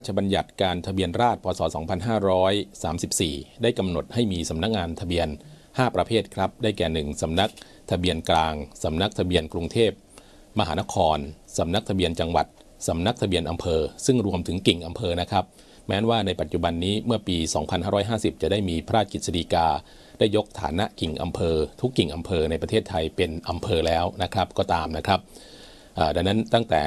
ราชบัญญัติการทะเบียนราษฎร์พ.ศ. 2534ได้กำหนดให้มีสำนักงานทะเบียน5ประเภทครับได้แก่1สำนักทะเบียนกลางสำนักทะเบียนกรุงเทพมหานครสำนักทะเบียนจังหวัดสำนักทะเบียนอำเภอซึ่งรวมถึงกิ่งอำเภอนะครับแม้ว่าในปัจจุบันนี้เมื่อปี 2550 จะได้มีพระราชกฤษฎีกาได้ยกฐานะกิ่งอำเภอทุกกิ่งอำเภอในประเทศไทยเป็นอำเภอแล้วนะครับก็ตามนะครับดังนั้นตั้งแต่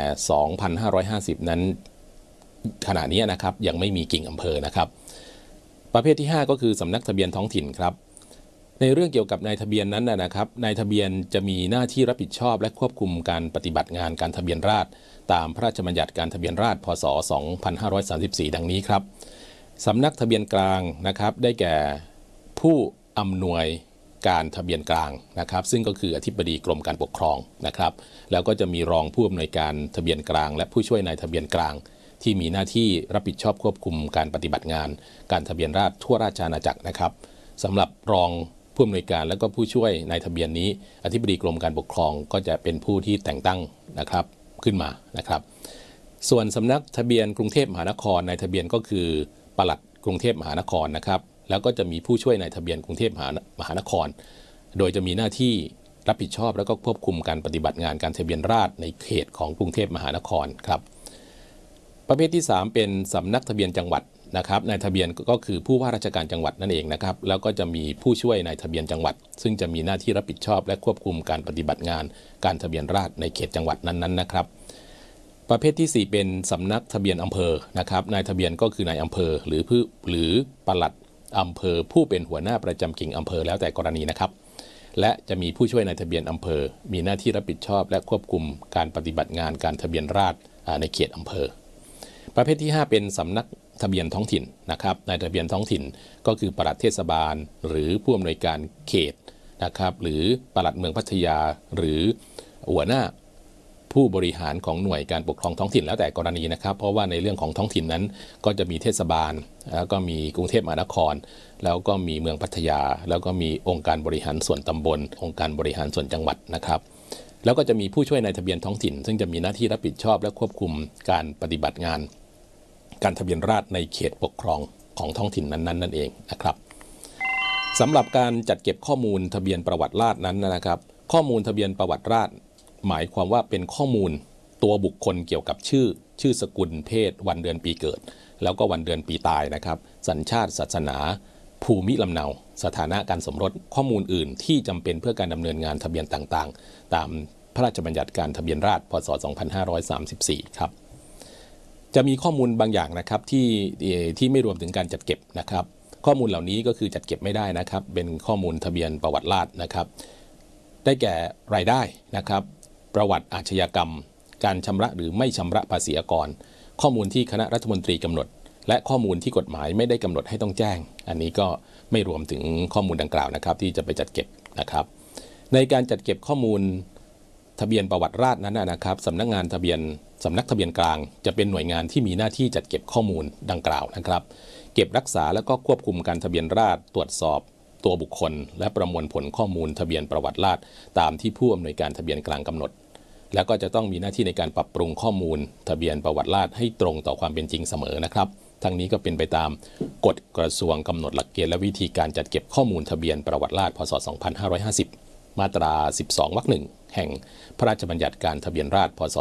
2550 นั้นขณะนี้นะครับยังไม่มีกิ่งอำเภอนะครับประเภทที่5ก็คือสำนักทะเบียนท้องถิ่นครับในเรื่องเกี่ยวกับนายทะเบียนนั้นนะครับนายทะเบียนจะมีหน้าที่รับผิดชอบและควบคุมการปฏิบัติงานการทะเบียนราษฎร์ตามพระราชบัญญัติการทะเบียนราษฎร์พ.ศ. 2534ดังนี้ครับสำนักทะเบียนกลางนะครับได้แก่ผู้อำนวยการทะเบียนกลางนะครับซึ่งก็คืออธิบดีกรมการปกครองนะครับแล้วก็จะมีรองผู้อำนวยการทะเบียนกลางและผู้ช่วยนายทะเบียนกลางที่มีหน้าที่รับผิดชอบควบคุมการปฏิบัติงานการทะเบียนราษฎร์ทั่วราชอาณาจักรนะครับสำหรับรองผู้อำนวยการและก็ผู้ช่วยนายทะเบียนนี้อธิบดีกรมการปกครองก็จะเป็นผู้ที่แต่งตั้งนะครับขึ้นมานะครับส่วนสำนักทะเบียนกรุงเทพมหานครนายทะเบียนก็คือปลัดกรุงเทพมหานครนะครับแล้วก็จะมีผู้ช่วยนายทะเบียนกรุงเทพมหานครโดยจะมีหน้าที่รับผิดชอบแล้วก็ควบคุมการปฏิบัติงานการทะเบียนราษฎร์ในเขตของกรุงเทพมหานครครับประเภทที่3เป็นสำนักทะเบียนจังหวัดนะครับนายทะเบียนก็คือผู้ว่าราชการจังหวัดนั่นเองนะครับแล้วก็จะมีผู้ช่วยนายทะเบียนจังหวัดซึ่งจะมีหน้าที่รับผิดชอบและควบคุมการปฏิบัติงานการทะเบียนราษฎร์ในเขตจังหวัดนั้นๆนะครับประเภทที่4เป็นสำนักทะเบียนอำเภอนะครับนายทะเบียนก็คือนายอำเภอหรือปลัดอำเภอผู้เป็นหัวหน้าประจำกิ่งอำเภอแล้วแต่กรณีนะครับและจะมีผู้ช่วยนายทะเบียนอำเภอมีหน้าที่รับผิดชอบและควบคุมการปฏิบัติงานการทะเบียนราษฎร์ในเขตอำเภอประเภทที่5เป็นสำนักทะเบียนท้องถิ่นนะครับนายทะเบียนท้องถิ่นก็คือปลัดเทศบาลหรือผู้อำนวยการเขตนะครับหรือปลัดเมืองพัทยาหรือหัวหน้าผู้บริหารของหน่วยการปกครองท้องถิ่นแล้วแต่กรณีนะครับเพราะว่าในเรื่องของท้องถิ่นนั้นก็จะมีเทศบาลแล้วก็มีกรุงเทพมหานครแล้วก็มีเมืองพัทยาแล้วก็มีองค์การบริหารส่วนตำบลองค์การบริหารส่วนจังหวัดนะครับแล้วก็จะมีผู้ช่วยนายทะเบียนท้องถิ่นซึ่งจะมีหน้าที่รับผิดชอบและควบคุมการปฏิบัติงานการทะเบียนราษฎร์ในเขตปกครองของท้องถิ่นนั้นนั่นเองนะครับสำหรับการจัดเก็บข้อมูลทะเบียนประวัติราษฎร์นั้นนะครับข้อมูลทะเบียนประวัติราษฎร์หมายความว่าเป็นข้อมูลตัวบุคคลเกี่ยวกับชื่อสกุลเพศวันเดือนปีเกิดแล้วก็วันเดือนปีตายนะครับสัญชาติศาสนาภูมิลำเนาสถานะการสมรสข้อมูลอื่นที่จำเป็นเพื่อการดำเนินงานทะเบียนต่างๆตามพระราชบัญญัติการทะเบียนราษฎร์พ.ศ. 2534ครับจะมีข้อมูลบางอย่างนะครับที่ไม่รวมถึงการจัดเก็บนะครับข้อมูลเหล่านี้ก็คือจัดเก็บไม่ได้นะครับเป็นข้อมูลทะเบียนประวัติราษฎร์นะครับได้แก่รายได้นะครับประวัติอาชญากรรมการชำระหรือไม่ชำระภาษีอากรข้อมูลที่คณะรัฐมนตรีกำหนดและข้อมูลที่กฎหมายไม่ได้กำหนดให้ต้องแจ้งอันนี้ก็ไม่รวมถึงข้อมูลดังกล่าวนะครับที่จะไปจัดเก็บนะครับในการจัดเก็บข้อมูลทะเบียนประวัติราษฎร์นั้นนะครับสำนักทะเบียนกลางจะเป็นหน่วยงานที่มีหน้าที่จัดเก็บข้อมูลดังกล่าวนะครับเก็บรักษาและก็ควบคุมการทะเบียนราษฎร์ตรวจสอบตัวบุคคลและประมวลผลข้อมูลทะเบียนประวัติราษฎร์ตามที่ผู้อำนวยการทะเบียนกลางกำหนดแล้วก็จะต้องมีหน้าที่ในการปรับปรุงข้อมูลทะเบียนประวัติราษฎร์ให้ตรงต่อความเป็นจริงเสมอนะครับทั้งนี้ก็เป็นไปตามกฎกระทรวงกำหนดหลักเกณฑ์และวิธีการจัดเก็บข้อมูลทะเบียนประวัติราษฎร์พ.ศ. 2550มาตรา12 วรรค 1แห่งพระราชบัญญัติการทะเบียนราษฎร์พ.ศ.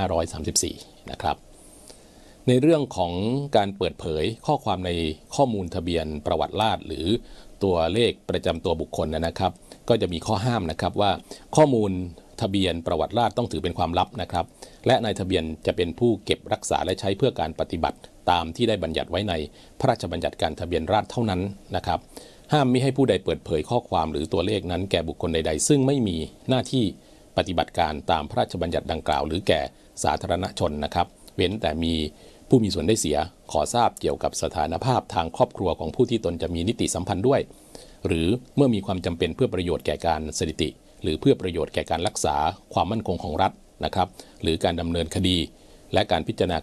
2534นะครับในเรื่องของการเปิดเผยข้อความในข้อมูลทะเบียนประวัติราษฎร์หรือตัวเลขประจำตัวบุคคลนะครับก็จะมีข้อห้ามนะครับว่าข้อมูลทะเบียนประวัติราษฎร์ต้องถือเป็นความลับนะครับและนายทะเบียนจะเป็นผู้เก็บรักษาและใช้เพื่อการปฏิบัติตามที่ได้บัญญัติไว้ในพระราชบัญญัติการทะเบียนราษฎร์เท่านั้นนะครับห้ามมิให้ผู้ใดเปิดเผยข้อความหรือตัวเลขนั้นแก่บุคคลใดๆซึ่งไม่มีหน้าที่ปฏิบัติการตามพระราชบัญญัติดังกล่าวหรือแก่สาธารณชนนะครับเว้นแต่มีผู้มีส่วนได้เสียขอทราบเกี่ยวกับสถานภาพทางครอบครัวของผู้ที่ตนจะมีนิติสัมพันธ์ด้วยหรือเมื่อมีความจำเป็นเพื่อประโยชน์แก่การสถิติหรือเพื่อประโยชน์แก่การรักษาความมั่นคงของรัฐนะครับหรือการดำเนินคดีและการพิจารณา